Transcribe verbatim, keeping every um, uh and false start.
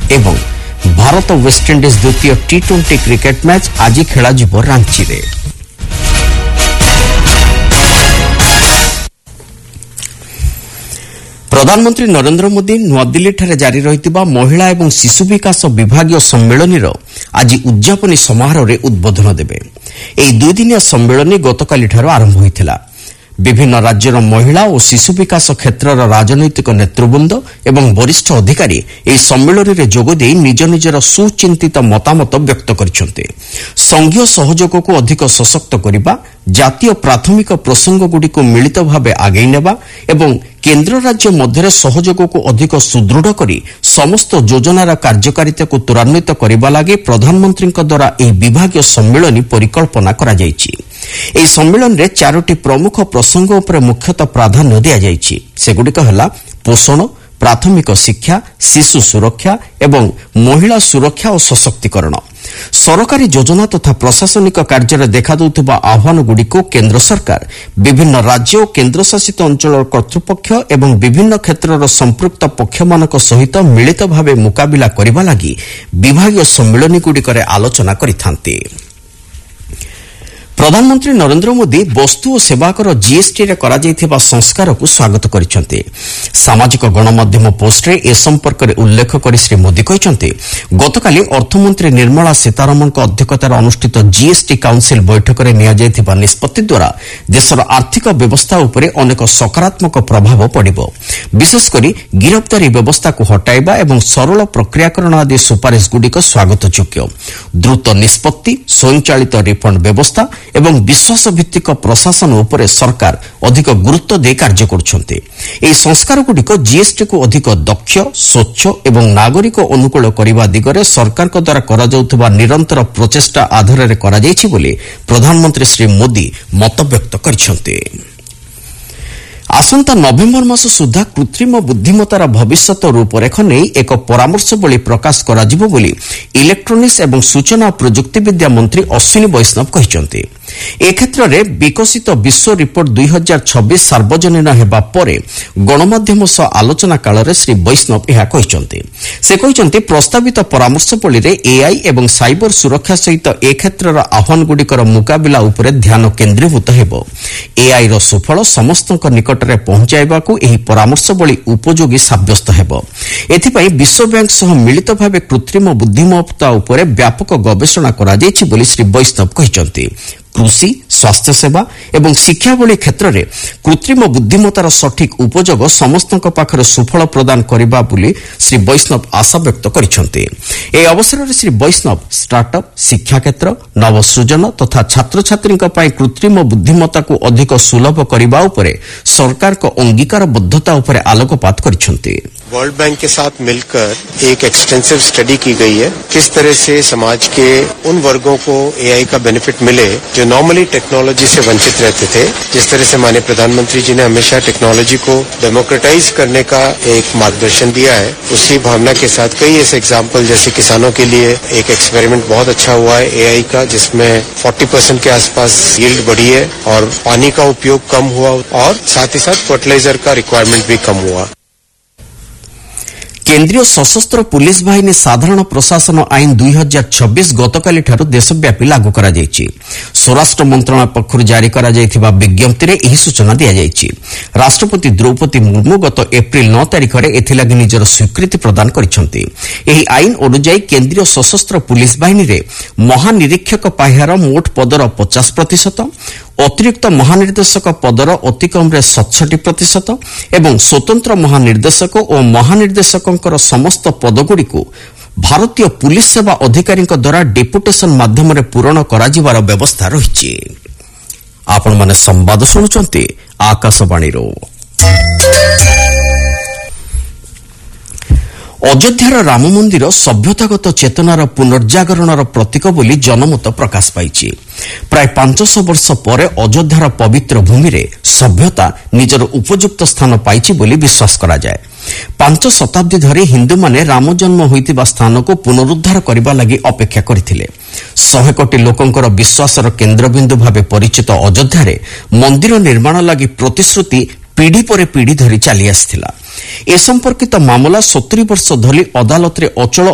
एवं भारत वेस्टइंडिज द्वितीय T twenty cricket match आज खेल रांची रे। प्रधानमंत्री नरेंद्र मोदी नुआदिल्ली ठारे जारी रहितिबा महिला एवं शिशु विकास विभागीय सम्मेलन आज उद्यापनी समारोह रे उद्बोधन देबे। एई दुई दिनिया सम्मेलन गतकाली ठारो आरंभ होइथिला। विभिन्न राज्यर महिला और शिशु विकास क्षेत्रर राजनैतिक नेतृवृंद एवं वरिष्ठ अधिकारी एई सम्मेलन रे जोगदेई निज निजर सुचिंतित मतामत व्यक्त करिसेंते। संघीय सहयोग को अधिक सशक्त करिबा, जातीय प्राथमिक प्रसंगगुडी को मिलित भावे आगेई नेबा एवं केन्द्र राज्य मध्य सहयोग को अधिक सुदृढ़ करी समस्त योजनार कार्यकारिता को त्वरान्वित करने लगे प्रधानमंत्री द्वारा यह विभागीय सम्मेलन परिकल्पना करा जायछि। एही सम्मेलन रे चारोटी प्रमुख प्रसंग उपर मुख्यतः प्राधान्य दिया जायछि। सेगुडिक हला पोषण, प्राथमिक शिक्षा, शिशु सुरक्षा एवं महिला सुरक्षा और सशक्तिकरण। सरकारी योजना तथा प्रशासनिक कार्य देखा देउथिबा आह्वानगुड़िक केन्द्र सरकार विभिन्न राज्य और केन्द्रशासित अंचल कर्तृपक्ष एवं विभिन्न क्षेत्रर संपृक्त पक्षमानक सहित मिलित भावे मुकाबिला करबा लागि विभागीय सम्मेलनगुड़िकरे आलोचना करिथांते। प्रधानमंत्री नरेंद्र मोदी वस्तु और सेवाकर जीएसटी रे करा जायथिबा संस्कार को स्वागत करिसेंते। सामाजिक गणमाध्यम पोस्ट रे ए संपर्क रे उल्लेख करि श्री मोदी कहिसेंते गतकाली अर्थमंत्री निर्मला सीतारमण को अध्यक्षतार अनुष्ठित जीएसटी काउंसिल बैठक रे निया जायथिबा निष्पत्ति द्वारा देशर आर्थिक व्यवस्था उपरे अनेक सकारात्मक प्रभाव पड़िबो। विशेष करी गिरफ्तारी व्यवस्था को हटाइबा एवं सरल प्रक्रियाकरण आदि सुपारिश गुडिक स्वागत योग्य। द्रुत निष्पत्ति, स्वयंचालित रिफंड व्यवस्था एवं विश्वास भित्तिक प्रशासन उपरे सरकार अधिक गुरुत्व दे कार्य करुछन्ते। एही संस्कार गुडिक जीएसटी को अधिक दक्ष, स्वच्छ एवं नागरिक अनुकूल करिबा दिगरे सरकार को द्वारा करा जाउथबा निरंतर प्रचेष्टा आधार रे करा जायछि बोली प्रधानमंत्री श्री मोदी मत व्यक्त करिसेंते। आसंता नवेम्बर मास सुधा कृत्रिम बुद्धिमतार भविष्यत रूपरेख नहीं एक परामर्शवली प्रकाश कराजिबो बोली इलेक्ट्रोनिक्स एवं सूचना प्रजुक्ति विद्या मंत्री अश्विनी वैष्णव कहिसेंते। ए क्षेत्र में विकसित विश्व रिपोर्ट दुई हजार छब्बीस सार्वजनीन हेबा परे गणमाध्यम सह आलोचना काल श्री वैष्णव यह कहिसेंते। से कहिसेंते प्रस्तावित परामर्शवली रे एआई एवं साइबर सुरक्षा सहित ए क्षेत्रर आह्वानगुड़िकर मुकाबिला उपरे ध्यान केन्द्रीभूत हेबो। एआई रो सुफल समस्तक निकट रे पहुंचाइबाकू एही परामर्शवली उपयोगी साब्यस्त हेबो। एथिपाई विश्व बैंक सह मिलित भावे कृत्रिम बुद्धिमत्ता उपरे व्यापक गवेषणा करा जायछि बोली श्री वैष्णव कहिसेंते। कृषि, स्वास्थ्य सेवा एवं शिक्षा भली क्षेत्र में कृत्रिम बुद्धिमतार सठिक उपयोग समस्तक पाखरे सुफल प्रदान करिबा बोली श्री वैष्णव आशा व्यक्त करिसेंते। ए अवसर में श्री वैष्णव स्टार्टअप, शिक्षा क्षेत्र, नवसृजन तथा छात्र छात्री कृत्रिम बुद्धिमता को अधिक सुलभ करिबा उपरे सरकार को अंगीकारबद्धता उपरे आलोकपात करिसेंते। वर्ल्ड बैंक के साथ मिलकर एक एक्सटेंसिव स्टडी की गई है किस तरह से समाज के उन वर्गों को एआई का बेनिफिट मिले जो नॉर्मली टेक्नोलॉजी से वंचित रहते थे। जिस तरह से माननीय प्रधानमंत्री जी ने हमेशा टेक्नोलॉजी को डेमोक्रेटाइज करने का एक मार्गदर्शन दिया है, उसी भावना के साथ कई ऐसे एग्जाम्पल जैसे किसानों के लिए एक एक्सपेरिमेंट बहुत अच्छा हुआ है एआई का, जिसमें चालीस परसेंट के आसपास यील्ड बढ़ी है और पानी का उपयोग कम हुआ और साथ ही साथ फर्टिलाइजर का रिक्वायरमेंट भी कम हुआ। केन्द्रीय सशस्त्र पुलिस बाहिनी साधारण प्रशासन आईन दुई हजार छब्बीस गतकाली ठारू देशव्यापी लागू करा जायछि। स्वराष्ट्र मंत्रालय पक्षरु जारी करा जायथिबा विज्ञप्ति रे एही सूचना दिया जायछि। राष्ट्रपति द्रौपदी मुर्मू गत एप्रिल नौ तारिख रे एथिलागि निजर स्वीकृति प्रदान करिसेंति। एही आईन अनुसार केन्द्रीय सशस्त्र पुलिस बाहिनी रे महानिरीक्षक पाह्यार मोट पदर पचास प्रतिशत, अतिरिक्त महानिर्देशक पदर अति कम सतसठी प्रतिशत एवं स्वतंत्र महानिर्देशक और महानिर्देशकों समस्त पदगुड़ी भारतीय पुलिस सेवा अधिकारी द्वारा डेपुटेशन माध्यम पूरण कर व्यवस्था रही। आपण माने संवाद शुणुचंती आकाशवाणी। अयोध्यार राम मंदिर सभ्यतागत चेतनार पुनर्जागरणर प्रतीक बोली जनमत प्रकाश पाइछि। प्राय पांचश वर्ष पर अयोध्यार पवित्र भूमि रे सभ्यता निजर उपयुक्त स्थान पाइछि बोली विश्वास करा जाए। पांच शताब्दी धरि हिंदू माने राम जन्म होइतिबा स्थान को पुनरुद्धार करबा लागि अपेक्षा करिथिले। सौ कोटी लोकंकर विश्वासर केन्द्रबिंदु भावे परिचित अयोध्यारे मंदिर निर्माण लागि प्रतिश्रुति पीढ़ी पर पीढ़ी धरी चली आसिथिला। ए संपर्कित मामला सत्तरी वर्ष धरी अदालत रे अचल